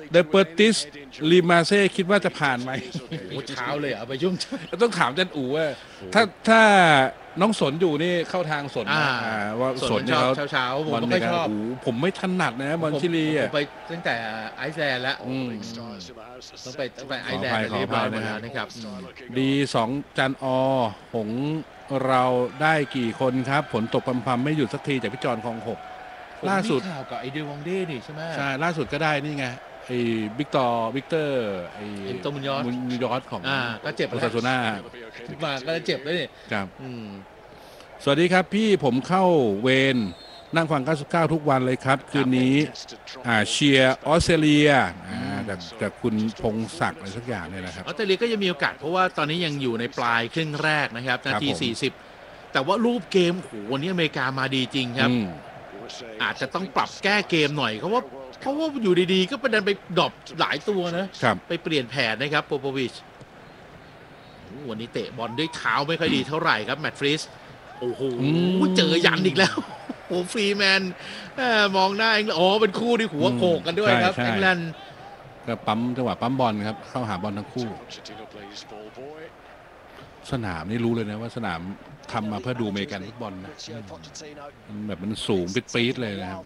เดเปอร์ติสลีมาเซ่คิดว่าจะผ่านไหมโอ้เช้าเลยไปยุ่งต้องถามจันอูว่าถ้าน้องสนอยู่นี่เข้าทางสนว่าสนเนี่ยเขาเช้าผมไม่ค่อยชอบผมไม่ถนัดนะบอลชิลีอ่ะผมไปตั้งแต่ไอซ์แลนด์แล้วต้องไปไอซ์แลนด์เรียบร้อยหมดแล้วนะครับดี2จันอหงเราได้กี่คนครับผลตกพำๆไม่หยุดสักทีจากพี่จอนคลอง6ล่าสุดข่าวกับไอเดวองเด้นี่ใช่ไหมใช่ล่าสุดก็ได้นี่ไงไอ้วิกเตอร์ไอ้ตัวมุนยอสของก็เจ็บโอซาซูน่ามาก็เจ็บเลยนี่ครับสวัสดีครับพี่ผมเข้าเวรนั่งฟัง99ทุกวันเลยครับคืนนี้เชียร์ออสเตรเลียจากคุณพงศักดิ์อะไรสักอย่างเนี่ยนะครับออสเตรเลียก็ยังมีโอกาสเพราะว่าตอนนี้ยังอยู่ในปลายครึ่งแรกนะครับนาที40แต่ว่ารูปเกมโหวันนี้อเมริกามาดีจริงครับอาจจะต้องปรับแก้เกมหน่อยเพราะว่าอยู่ดีๆก็ประเด็นไปดรอปหลายตัวนะไปเปลี่ยนแผนนะครับโปโปวิชวันนี้เตะบอลด้วยเท้าไม่ค่อยดีเท่าไหร่ครับแมตต์ฟรีสโอ้โหเจอยันอีกแล้วโอ้ฟรีแมนมองหน้าเป็นคู่ที่หัวโขกกันด้วยครับแองแลนด์ก็ปั๊มจังหวะปั๊มบอลครับเข้าหาบอลทั้งคู่สนามนี่รู้เลยนะว่าสนามทำมาเพื่อดูอเมริกันฟุตบอลนะแบบมันสูงปี๊ดเลยนะครับ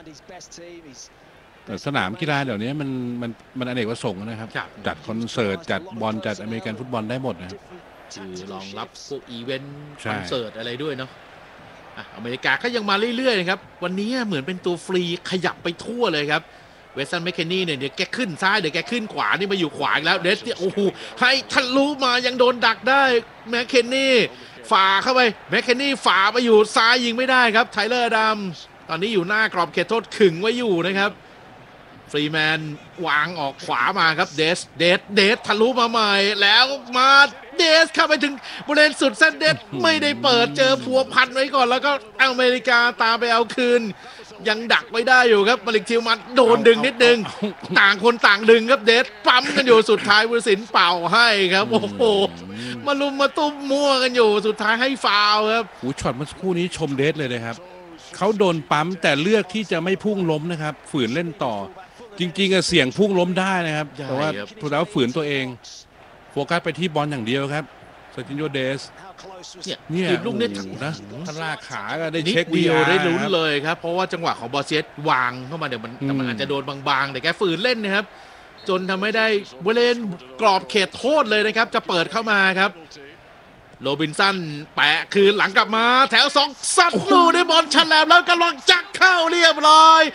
แต่สนามกีฬาเดี๋ยวนี้มันอเนกประสงค์นะครับจัดคอนเสิร์ตจัดบอลจัดอเมริกันฟุตบอลได้หมดนะครับคือรองรับพวกอีเวนต์คอนเสิร์ตอะไรด้วยเนาะอเมริกาก็ยังมาเรื่อยๆนะครับวันนี้เหมือนเป็นตัวฟรีขยับไปทั่วเลยครับเวสตันแมคเคนนี่เนี่ยเดี๋ยวแกขึ้นซ้ายเดี๋ยวแกขึ้นขวานี่มาอยู่ขวาอีกแล้วเดสโอ้โหให้ทะลุมายังโดนดักได้แมคเคนนี่ฝ่าเข้าไปแมคเคนนี่ฝ่าไปอยู่ซ้ายยิงไม่ได้ครับไทเลอร์ดัมตอนนี้อยู่หน้ากรอบเขตโทษขึงไว้อยู่นะครับฟรีแมนวางออกขวามาครับเดสทะลุมาใหม่แล้วมาเดสเข้าไปถึงบริเวณสุดเส้นเดสไม่ได้เปิดเจอพัวพันไว้ก่อนแล้วก็อเมริกาตามไปเอาคืนยังดักไม่ได้อยู่ครับมาลิกทิวมันโดนดึงนิดนึงต่างคนต่างดึงครับเดสปั๊มกันอยู่สุดท้ายวุฒิสินเป่าให้ครับโอ้โหมาลุมมาตุ้มมั่วกันอยู่สุดท้ายให้ฟาวครับช็อตเมื่อสักครู่นี้ชมเดสเลยนะครับเขาโดนปั๊มแต่เลือกที่จะไม่พุ่งล้มนะครับฝืนเล่นต่อจริงๆเสี่ยงพุ่งล้มได้นะครับแต่ว่าถูกแล้วฝืนตัวเองโฟกัสไปที่บอลอย่างเดียวครับซาตินโยเดสเนี่ยลูกนี้นะถ้าลากขาก็ได้เช็คเดียวได้ลุ้นเลยครับเพราะว่าจังหวะของบอสเซตวางเข้ามาเดี๋ยวมันอาจจะโดนบางๆแต่แกฝืนเล่นนะครับจนทำให้ได้บริเวณกรอบเขตโทษเลยนะครับจะเปิดเข้ามาครับโรบินสันแปะคืนหลังกลับมาแถว2ซัดลูกด้วยบอลฉลับแล้วกำลังจักเข้าเรียบร้อย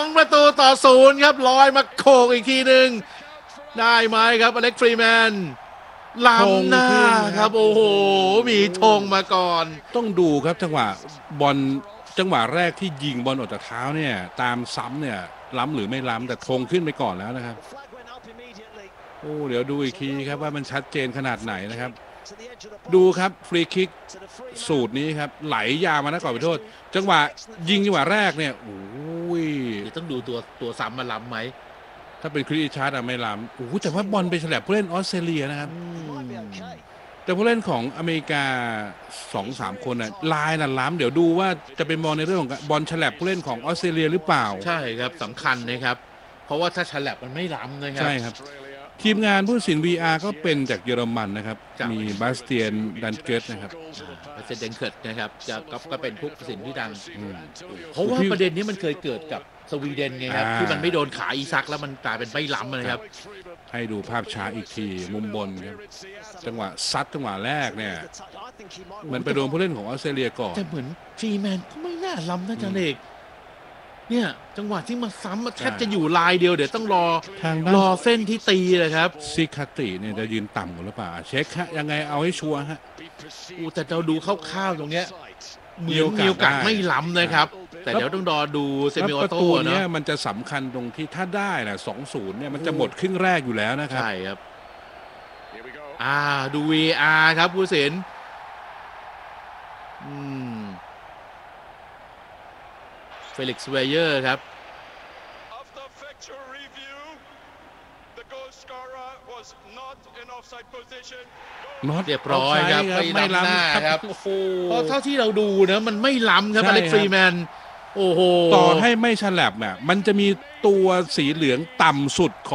2-0ครับลอยมาโขกอีกทีหนึ่งได้ไหมครับอเล็กฟรีแมนล้ำหน้าครับโอ้โหมีธงมาก่อนต้องดูครับจังหวะบอลจังหวะแรกที่ยิงบอลออกจากเท้าเนี่ยตามซ้ำเนี่ยล้ำหรือไม่ล้ำแต่ธงขึ้นไปก่อนแล้วนะครับเดี๋ยวดูอีกทีครับว่ามันชัดเจนขนาดไหนนะครับดูครับฟรีคิกสูตรนี้ครับไหลยาวมานะก่อนไปโทษจังหวะยิงจังหวะแรกเนี่ยต้องดูตัวซ้ำมาล้ำไหมถ้าเป็นคริสชาร์ดไม่ล้ำแต่ว่าบอลไปฉลับผู้เล่นออสเตรเลียนะครับแต่ผู้เล่นของอเมริกา 2-3 คนน่ะลายน่ะล้ำเดี๋ยวดูว่าจะเป็นมองในเรื่องของบอลฉลับผู้เล่นของออสเตรเลียหรือเปล่าใช่ครับสำคัญนะครับเพราะว่าถ้าฉลับมันไม่ล้ำนะครับใช่ครับทีมงานผู้ตัดสิน VR ก็เป็นจากเยอรมันนะครับมีบาสเตียนดันเกิร์ตนะครับบาสเตียนดันเกิร์ตนะครับก็เป็นผู้ตัดสินที่ดังเพราะว่าประเด็นนี้มันเคยเกิดกับสวีเดนไงครับที่มันไม่โดนขาอีซักแล้วมันกลายเป็นไม่ล้ำนะครับให้ดูภาพช้าอีกทีมุมบนครับจังหวะซัดจังหวะแรกเนี่ยมันไปโดนผู้เล่นของออสเตรเลียก่อนแต่เหมือนฟรีแมนก็ไม่น่าล้ำนะจันเอกเนี่ยจังหวะที่มาซ้ำแทบจะอยู่ลายเดียวเดี๋ยวต้องรอเส้นที่ตีเลยครับซิคาติเนี่ยจะยืนต่ำกว่าหรือเปล่าเช็คฮะยังไงเอาให้ชัวร์ฮะแต่เราดูคร่าวๆตรงเนี้ยมีโอกาสไม่ล้ำนะครับแต่เดี๋ยวต้องรอดูเซมิออโต้เนาะมันจะสำคัญตรงที่ถ้าได้นะ 2-0 เนี่ยมันจะหมดครึ่งแรกอยู่แล้วนะครับใช่ครับดู VR ครับผู้สินเฟลิกซ์เวเยอร์ครับน็อตเรียบร้อยครับไม่ล้ำครับเพราะเท่าที่เราดูนะมันไม่ล้ำครับอเล็กฟรีแมนโอ้โหต่อให้ไม่ฉลับเนี่ยมันจะมีตัวสีเหลืองต่ำสุดของ